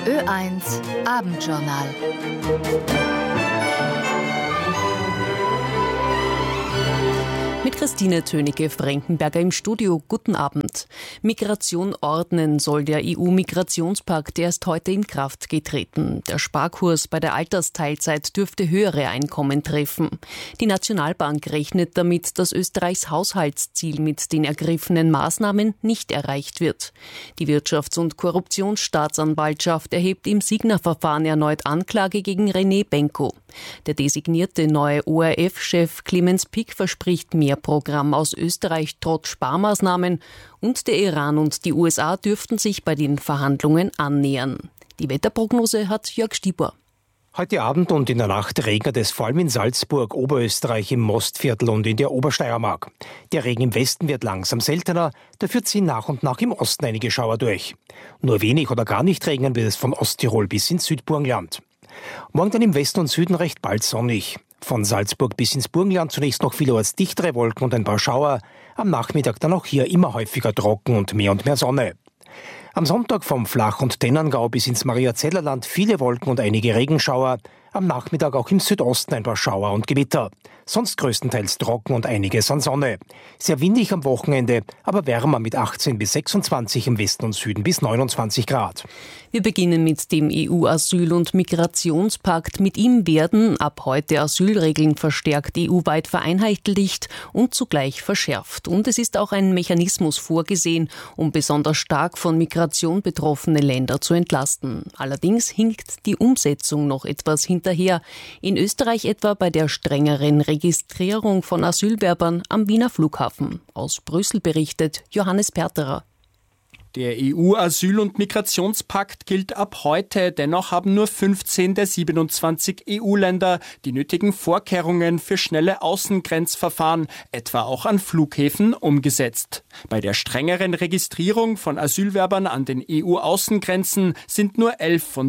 Ö1 Abendjournal. Mit Christine Tönecke-Frankenberger im Studio. Guten Abend. Migration ordnen soll der EU-Migrationspakt erst heute in Kraft getreten. Der Sparkurs bei der Altersteilzeit dürfte höhere Einkommen treffen. Die Nationalbank rechnet damit, dass Österreichs Haushaltsziel mit den ergriffenen Maßnahmen nicht erreicht wird. Die Wirtschafts- und Korruptionsstaatsanwaltschaft erhebt im Signa-Verfahren erneut Anklage gegen René Benko. Der designierte neue ORF-Chef Clemens Pick verspricht mehr Programm aus Österreich trotz Sparmaßnahmen und der Iran und die USA dürften sich bei den Verhandlungen annähern. Die Wetterprognose hat Jörg Stieber. Heute Abend und in der Nacht regnet es vor allem in Salzburg, Oberösterreich, im Mostviertel und in der Obersteiermark. Der Regen im Westen wird langsam seltener, dafür ziehen nach und nach im Osten einige Schauer durch. Nur wenig oder gar nicht regnen wird es von Osttirol bis ins Südburgenland. Morgen dann im Westen und Süden recht bald sonnig. Von Salzburg bis ins Burgenland zunächst noch vielerorts dichtere Wolken und ein paar Schauer. Am Nachmittag dann auch hier immer häufiger trocken und mehr Sonne. Am Sonntag vom Flach- und Tennangau bis ins Mariazellerland viele Wolken und einige Regenschauer. Am Nachmittag auch im Südosten ein paar Schauer und Gewitter. Sonst größtenteils trocken und einiges an Sonne. Sehr windig am Wochenende, aber wärmer mit 18 bis 26 im Westen und Süden bis 29 Grad. Wir beginnen mit dem EU-Asyl- und Migrationspakt. Mit ihm werden ab heute Asylregeln verstärkt EU-weit vereinheitlicht und zugleich verschärft. Und es ist auch ein Mechanismus vorgesehen, um besonders stark von Migration betroffene Länder zu entlasten. Allerdings hinkt die Umsetzung noch etwas hinterher. In Österreich etwa bei der strengeren Registrierung von Asylbewerbern am Wiener Flughafen. Aus Brüssel berichtet Johannes Perterer. Der EU-Asyl- und Migrationspakt gilt ab heute. Dennoch haben nur 15 der 27 EU-Länder die nötigen Vorkehrungen für schnelle Außengrenzverfahren, etwa auch an Flughäfen, umgesetzt. Bei der strengeren Registrierung von Asylbewerbern an den EU-Außengrenzen sind nur 11 von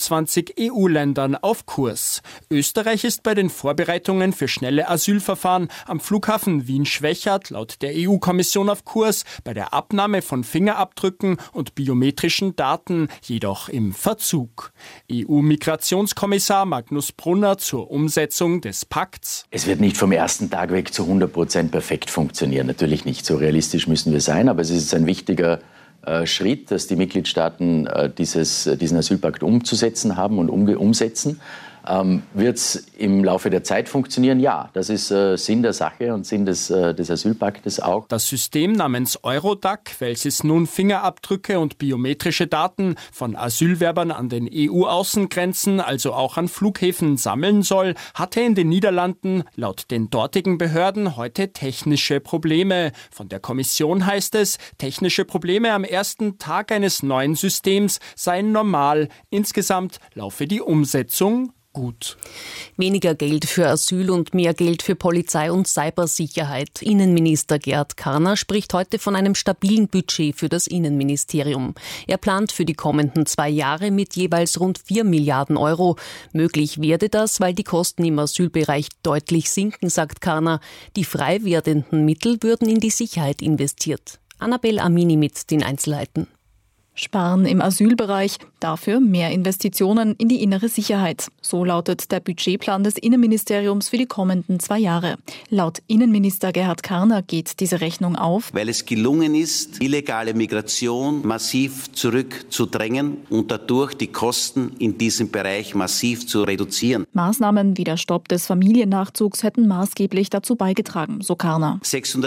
27 EU-Ländern auf Kurs. Österreich ist bei den Vorbereitungen für schnelle Asylverfahren am Flughafen Wien-Schwechat laut der EU-Kommission auf Kurs, bei der Abnahme von Fingerabdrücken und biometrischen Daten jedoch im Verzug. EU-Migrationskommissar Magnus Brunner zur Umsetzung des Pakts. Es wird nicht vom ersten Tag weg zu 100% perfekt funktionieren. Natürlich nicht, so realistisch müssen wir sein, aber es ist ein wichtiger Schritt, dass die Mitgliedstaaten diesen Asylpakt umzusetzen haben und umsetzen. Wird es im Laufe der Zeit funktionieren? Ja, das ist Sinn der Sache und Sinn des Asylpaktes auch. Das System namens Eurodac, welches nun Fingerabdrücke und biometrische Daten von Asylbewerbern an den EU-Außengrenzen, also auch an Flughäfen, sammeln soll, hatte in den Niederlanden laut den dortigen Behörden heute technische Probleme. Von der Kommission heißt es, technische Probleme am ersten Tag eines neuen Systems seien normal. Insgesamt laufe die Umsetzung gut. Weniger Geld für Asyl und mehr Geld für Polizei und Cybersicherheit. Innenminister Gerhard Karner spricht heute von einem stabilen Budget für das Innenministerium. Er plant für die kommenden 2 Jahre mit jeweils rund 4 Milliarden Euro. Möglich werde das, weil die Kosten im Asylbereich deutlich sinken, sagt Karner. Die frei werdenden Mittel würden in die Sicherheit investiert. Annabel Amini mit den Einzelheiten. Sparen im Asylbereich, dafür mehr Investitionen in die innere Sicherheit. So lautet der Budgetplan des Innenministeriums für die kommenden 2 Jahre. Laut Innenminister Gerhard Karner geht diese Rechnung auf, weil es gelungen ist, illegale Migration massiv zurückzudrängen und dadurch die Kosten in diesem Bereich massiv zu reduzieren. Maßnahmen wie der Stopp des Familiennachzugs hätten maßgeblich dazu beigetragen, so Karner.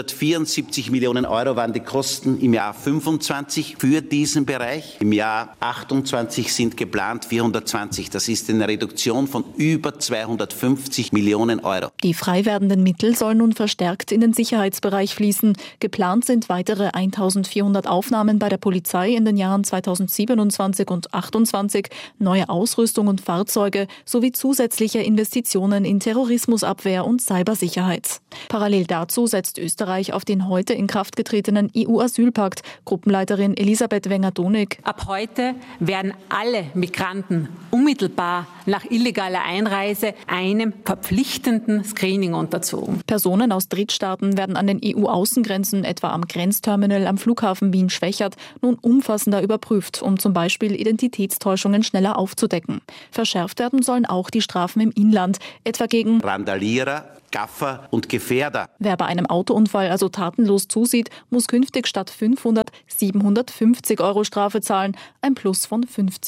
674 Millionen Euro waren die Kosten im Jahr 25 für diesen Bereich. Im Jahr 28 sind geplant 420. Das ist eine Reduktion von über 250 Millionen Euro. Die frei werdenden Mittel sollen nun verstärkt in den Sicherheitsbereich fließen. Geplant sind weitere 1400 Aufnahmen bei der Polizei in den Jahren 2027 und 2028, neue Ausrüstung und Fahrzeuge sowie zusätzliche Investitionen in Terrorismusabwehr und Cybersicherheit. Parallel dazu setzt Österreich auf den heute in Kraft getretenen EU-Asylpakt. Gruppenleiterin Elisabeth Wenger-Donig. Ab heute werden alle Migranten unmittelbar nach illegaler Einreise einem verpflichtenden Screening unterzogen. Personen aus Drittstaaten werden an den EU-Außengrenzen, etwa am Grenzterminal am Flughafen Wien-Schwechat, nun umfassender überprüft, um zum Beispiel Identitätstäuschungen schneller aufzudecken. Verschärft werden sollen auch die Strafen im Inland, etwa gegen Randalierer, Gaffer und Gefährder. Wer bei einem Autounfall also tatenlos zusieht, muss künftig statt 500 750 € Strafe zahlen, ein Plus von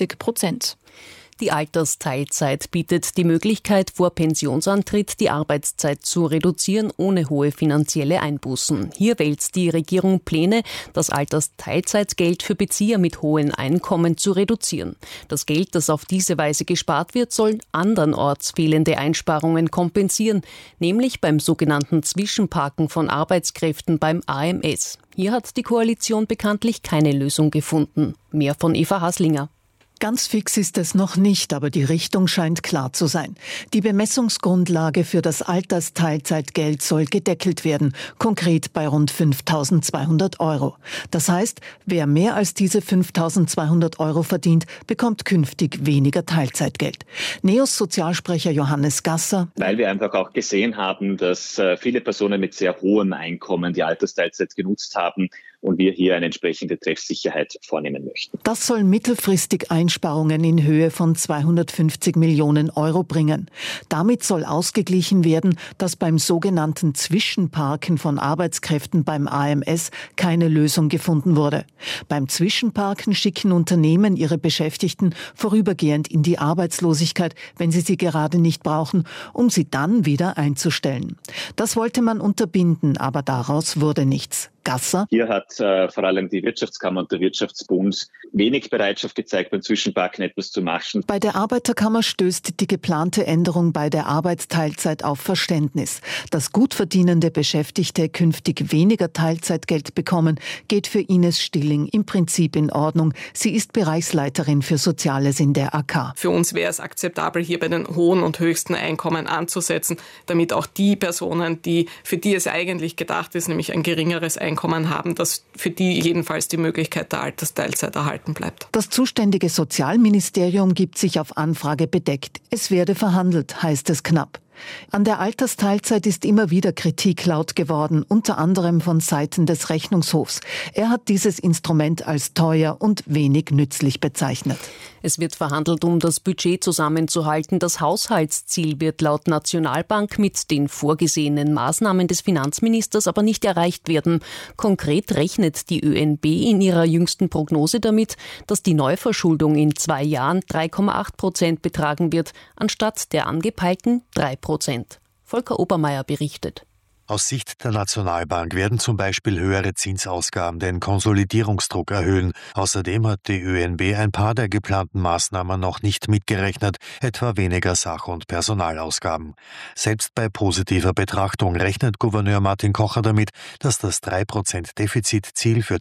50%. Die Altersteilzeit bietet die Möglichkeit, vor Pensionsantritt die Arbeitszeit zu reduzieren, ohne hohe finanzielle Einbußen. Hier wälzt die Regierung Pläne, das Altersteilzeitgeld für Bezieher mit hohen Einkommen zu reduzieren. Das Geld, das auf diese Weise gespart wird, soll andernorts fehlende Einsparungen kompensieren, nämlich beim sogenannten Zwischenparken von Arbeitskräften beim AMS. Hier hat die Koalition bekanntlich keine Lösung gefunden. Mehr von Eva Haslinger. Ganz fix ist es noch nicht, aber die Richtung scheint klar zu sein. Die Bemessungsgrundlage für das Altersteilzeitgeld soll gedeckelt werden, konkret bei rund 5.200 €. Das heißt, wer mehr als diese 5.200 € verdient, bekommt künftig weniger Teilzeitgeld. NEOS Sozialsprecher Johannes Gasser. Weil wir einfach auch gesehen haben, dass viele Personen mit sehr hohem Einkommen die Altersteilzeit genutzt haben und wir hier eine entsprechende Treffsicherheit vornehmen möchten. Das soll mittelfristig Einsparungen in Höhe von 250 Millionen € bringen. Damit soll ausgeglichen werden, dass beim sogenannten Zwischenparken von Arbeitskräften beim AMS keine Lösung gefunden wurde. Beim Zwischenparken schicken Unternehmen ihre Beschäftigten vorübergehend in die Arbeitslosigkeit, wenn sie gerade nicht brauchen, um sie dann wieder einzustellen. Das wollte man unterbinden, aber daraus wurde nichts. Gasser. Hier hat vor allem die Wirtschaftskammer und der Wirtschaftsbund wenig Bereitschaft gezeigt, beim Zwischenparken etwas zu machen. Bei der Arbeiterkammer stößt die geplante Änderung bei der Arbeitsteilzeit auf Verständnis. Dass gut verdienende Beschäftigte künftig weniger Teilzeitgeld bekommen, geht für Ines Stilling im Prinzip in Ordnung. Sie ist Bereichsleiterin für Soziales in der AK. Für uns wäre es akzeptabel, hier bei den hohen und höchsten Einkommen anzusetzen, damit auch die Personen, für die es eigentlich gedacht ist, nämlich ein geringeres Einkommen haben, dass für die jedenfalls die Möglichkeit der Altersteilzeit erhalten bleibt. Das zuständige Sozialministerium gibt sich auf Anfrage bedeckt. Es werde verhandelt, heißt es knapp. An der Altersteilzeit ist immer wieder Kritik laut geworden, unter anderem von Seiten des Rechnungshofs. Er hat dieses Instrument als teuer und wenig nützlich bezeichnet. Es wird verhandelt, um das Budget zusammenzuhalten. Das Haushaltsziel wird laut Nationalbank mit den vorgesehenen Maßnahmen des Finanzministers aber nicht erreicht werden. Konkret rechnet die ÖNB in ihrer jüngsten Prognose damit, dass die Neuverschuldung in 2 Jahren 3,8% betragen wird, anstatt der angepeilten 3%. Volker Obermeier berichtet. Aus Sicht der Nationalbank werden zum Beispiel höhere Zinsausgaben den Konsolidierungsdruck erhöhen. Außerdem hat die ÖNB ein paar der geplanten Maßnahmen noch nicht mitgerechnet, etwa weniger Sach- und Personalausgaben. Selbst bei positiver Betrachtung rechnet Gouverneur Martin Kocher damit, dass das 3% Defizitziel für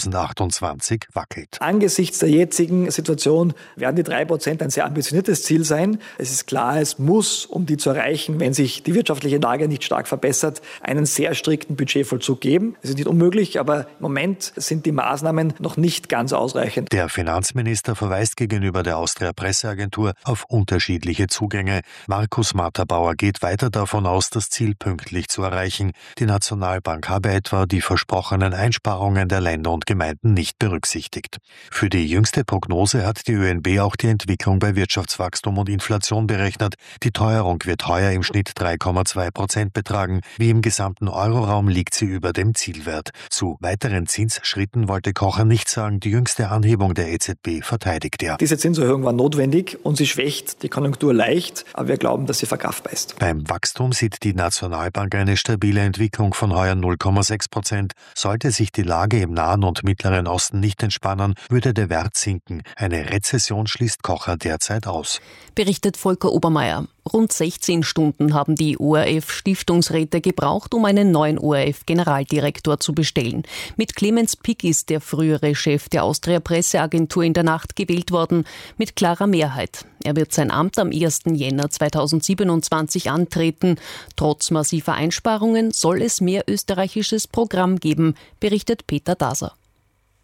2028 wackelt. Angesichts der jetzigen Situation werden die 3% ein sehr ambitioniertes Ziel sein. Es ist klar, es muss, um die zu erreichen, wenn sich die wirtschaftliche Lage nicht stark verbessert, einen sehr strikten Budgetvollzug geben. Es ist nicht unmöglich, aber im Moment sind die Maßnahmen noch nicht ganz ausreichend. Der Finanzminister verweist gegenüber der Austria Presseagentur auf unterschiedliche Zugänge. Markus Matterbauer geht weiter davon aus, das Ziel pünktlich zu erreichen. Die Nationalbank habe etwa die versprochenen Einsparungen der Länder und Gemeinden nicht berücksichtigt. Für die jüngste Prognose hat die ÖNB auch die Entwicklung bei Wirtschaftswachstum und Inflation berechnet. Die Teuerung wird heuer im Schnitt 3,2% betragen. Wie im gesamten Euroraum liegt sie über dem Zielwert. Zu weiteren Zinsschritten wollte Kocher nicht sagen, die jüngste Anhebung der EZB verteidigt er. Diese Zinserhöhung war notwendig und sie schwächt die Konjunktur leicht, aber wir glauben, dass sie verkraftbar ist. Beim Wachstum sieht die Nationalbank eine stabile Entwicklung von heuer 0,6%. Sollte sich die Lage im Nahen und Mittleren Osten nicht entspannen, würde der Wert sinken. Eine Rezession schließt Kocher derzeit aus. Berichtet Volker Obermeier. Rund 16 Stunden haben die ORF-Stiftungsräte gebraucht, um einen neuen ORF-Generaldirektor zu bestellen. Mit Clemens Pick ist der frühere Chef der Austria Presseagentur in der Nacht gewählt worden, mit klarer Mehrheit. Er wird sein Amt am 1. Jänner 2027 antreten. Trotz massiver Einsparungen soll es mehr österreichisches Programm geben, berichtet Peter Daser.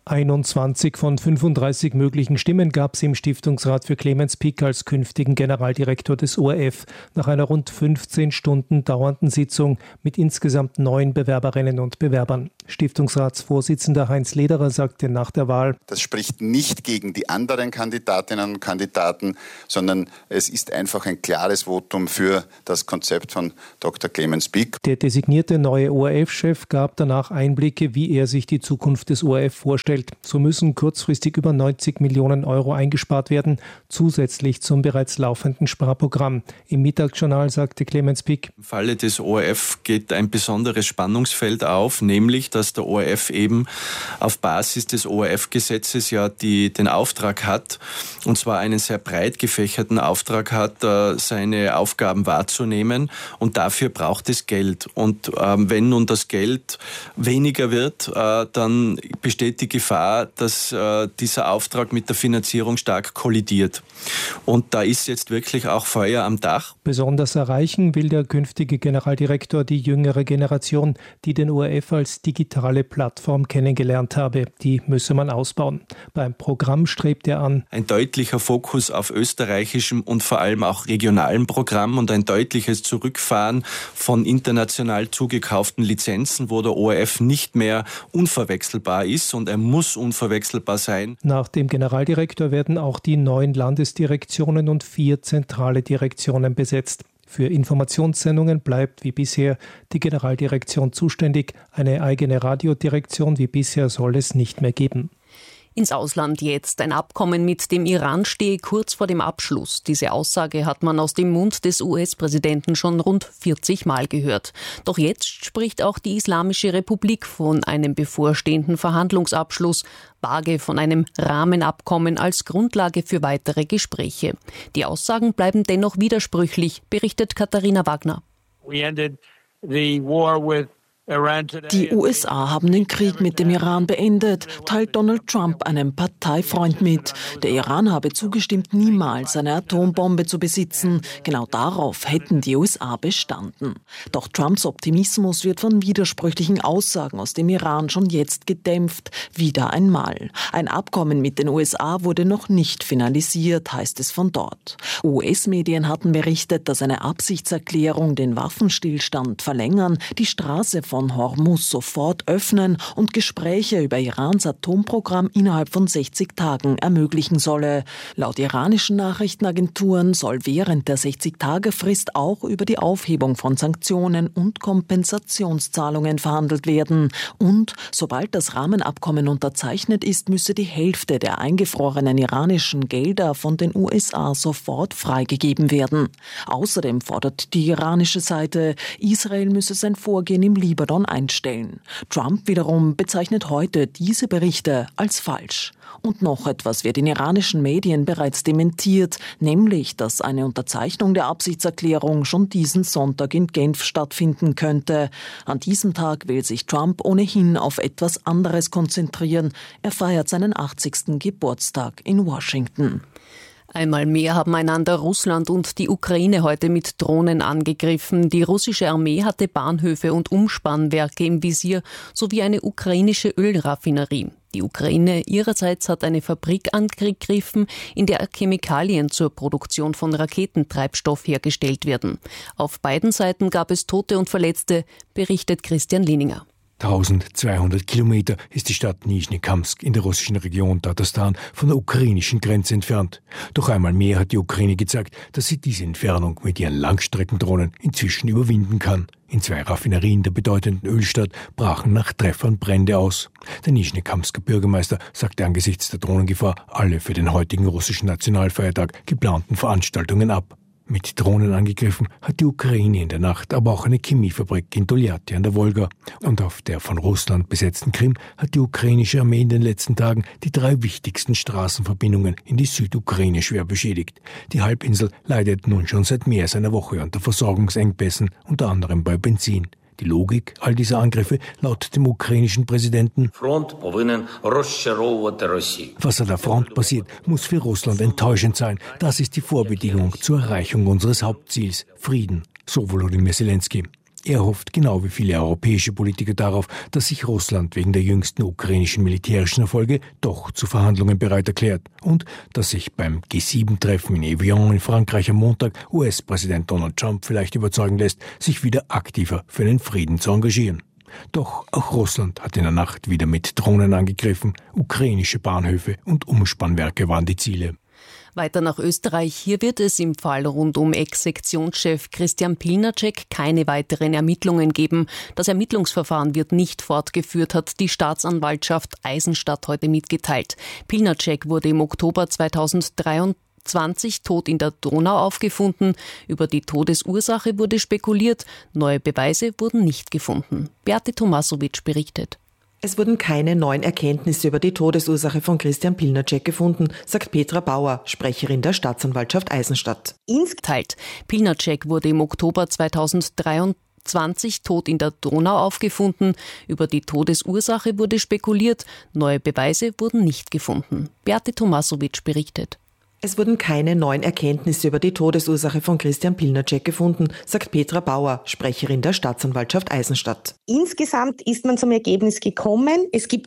21 von 35 möglichen Stimmen gab es im Stiftungsrat für Clemens Pick als künftigen Generaldirektor des ORF nach einer rund 15 Stunden dauernden Sitzung mit insgesamt 9 Bewerberinnen und Bewerbern. Stiftungsratsvorsitzender Heinz Lederer sagte nach der Wahl: Das spricht nicht gegen die anderen Kandidatinnen und Kandidaten, sondern es ist einfach ein klares Votum für das Konzept von Dr. Clemens Pick. Der designierte neue ORF-Chef gab danach Einblicke, wie er sich die Zukunft des ORF vorstellt. So müssen kurzfristig über 90 Millionen Euro eingespart werden, zusätzlich zum bereits laufenden Sparprogramm. Im Mittagsjournal sagte Clemens Pick: Im Falle des ORF geht ein besonderes Spannungsfeld auf, nämlich, dass der ORF eben auf Basis des ORF-Gesetzes ja den Auftrag hat, und zwar einen sehr breit gefächerten Auftrag hat, seine Aufgaben wahrzunehmen, und dafür braucht es Geld. Und wenn nun das Geld weniger wird, dann besteht die Gefahr, dass dieser Auftrag mit der Finanzierung stark kollidiert. Und da ist jetzt wirklich auch Feuer am Dach. Besonders erreichen will der künftige Generaldirektor die jüngere Generation, die den ORF als digitale Plattform kennengelernt habe. Die müsse man ausbauen. Beim Programm strebt er an: ein deutlicher Fokus auf österreichischem und vor allem auch regionalem Programm und ein deutliches Zurückfahren von international zugekauften Lizenzen, wo der ORF nicht mehr unverwechselbar ist, und er muss unverwechselbar sein. Nach dem Generaldirektor werden auch die 9 Landesdirektionen und 4 zentrale Direktionen besetzt. Für Informationssendungen bleibt wie bisher die Generaldirektion zuständig. Eine eigene Radiodirektion wie bisher soll es nicht mehr geben. Ins Ausland jetzt. Ein Abkommen mit dem Iran stehe kurz vor dem Abschluss. Diese Aussage hat man aus dem Mund des US-Präsidenten schon rund 40 Mal gehört. Doch jetzt spricht auch die Islamische Republik von einem bevorstehenden Verhandlungsabschluss, vage von einem Rahmenabkommen als Grundlage für weitere Gespräche. Die Aussagen bleiben dennoch widersprüchlich, berichtet Katharina Wagner. Die USA haben den Krieg mit dem Iran beendet, teilt Donald Trump einem Parteifreund mit. Der Iran habe zugestimmt, niemals eine Atombombe zu besitzen. Genau darauf hätten die USA bestanden. Doch Trumps Optimismus wird von widersprüchlichen Aussagen aus dem Iran schon jetzt gedämpft. Wieder einmal. Ein Abkommen mit den USA wurde noch nicht finalisiert, heißt es von dort. US-Medien hatten berichtet, dass eine Absichtserklärung den Waffenstillstand verlängern, die Straße von Hormuz sofort öffnen und Gespräche über Irans Atomprogramm innerhalb von 60 Tagen ermöglichen solle. Laut iranischen Nachrichtenagenturen soll während der 60-Tage-Frist auch über die Aufhebung von Sanktionen und Kompensationszahlungen verhandelt werden. Und sobald das Rahmenabkommen unterzeichnet ist, müsse die Hälfte der eingefrorenen iranischen Gelder von den USA sofort freigegeben werden. Außerdem fordert die iranische Seite, Israel müsse sein Vorgehen im Libanon einstellen. Trump wiederum bezeichnet heute diese Berichte als falsch. Und noch etwas wird in iranischen Medien bereits dementiert, nämlich, dass eine Unterzeichnung der Absichtserklärung schon diesen Sonntag in Genf stattfinden könnte. An diesem Tag will sich Trump ohnehin auf etwas anderes konzentrieren. Er feiert seinen 80. Geburtstag in Washington. Einmal mehr haben einander Russland und die Ukraine heute mit Drohnen angegriffen. Die russische Armee hatte Bahnhöfe und Umspannwerke im Visier sowie eine ukrainische Ölraffinerie. Die Ukraine ihrerseits hat eine Fabrik angegriffen, in der Chemikalien zur Produktion von Raketentreibstoff hergestellt werden. Auf beiden Seiten gab es Tote und Verletzte, berichtet Christian Lehninger. 1200 Kilometer ist die Stadt Nischni-Kamsk in der russischen Region Tatarstan von der ukrainischen Grenze entfernt. Doch einmal mehr hat die Ukraine gezeigt, dass sie diese Entfernung mit ihren Langstreckendrohnen inzwischen überwinden kann. In 2 Raffinerien der bedeutenden Ölstadt brachen nach Treffern Brände aus. Der Nischni-Kamsker Bürgermeister sagte angesichts der Drohnengefahr alle für den heutigen russischen Nationalfeiertag geplanten Veranstaltungen ab. Mit Drohnen angegriffen hat die Ukraine in der Nacht aber auch eine Chemiefabrik in Tolyatti an der Wolga. Und auf der von Russland besetzten Krim hat die ukrainische Armee in den letzten Tagen die 3 wichtigsten Straßenverbindungen in die Südukraine schwer beschädigt. Die Halbinsel leidet nun schon seit mehr als einer Woche unter Versorgungsengpässen, unter anderem bei Benzin. Die Logik all dieser Angriffe laut dem ukrainischen Präsidenten: Was an der Front passiert, muss für Russland enttäuschend sein. Das ist die Vorbedingung zur Erreichung unseres Hauptziels, Frieden, so Volodymyr Zelensky. Er hofft, genau wie viele europäische Politiker, darauf, dass sich Russland wegen der jüngsten ukrainischen militärischen Erfolge doch zu Verhandlungen bereit erklärt und dass sich beim G7-Treffen in Evian in Frankreich am Montag US-Präsident Donald Trump vielleicht überzeugen lässt, sich wieder aktiver für den Frieden zu engagieren. Doch auch Russland hat in der Nacht wieder mit Drohnen angegriffen. Ukrainische Bahnhöfe und Umspannwerke waren die Ziele. Weiter nach Österreich. Hier wird es im Fall rund um Ex-Sektionschef Christian Pilnacek keine weiteren Ermittlungen geben. Das Ermittlungsverfahren wird nicht fortgeführt, hat die Staatsanwaltschaft Eisenstadt heute mitgeteilt. Pilnacek wurde im Oktober 2023 tot in der Donau aufgefunden. Über die Todesursache wurde spekuliert. Neue Beweise wurden nicht gefunden. Beate Tomasowitsch berichtet. Es wurden keine neuen Erkenntnisse über die Todesursache von Christian Pilnacek gefunden, sagt Petra Bauer, Sprecherin der Staatsanwaltschaft Eisenstadt. Teilt. Pilnacek wurde im Oktober 2023 tot in der Donau aufgefunden. Über die Todesursache wurde spekuliert. Neue Beweise wurden nicht gefunden. Beate Tomasowitsch berichtet. Es wurden keine neuen Erkenntnisse über die Todesursache von Christian Pilnacek gefunden, sagt Petra Bauer, Sprecherin der Staatsanwaltschaft Eisenstadt. Insgesamt ist man zum Ergebnis gekommen, es gibt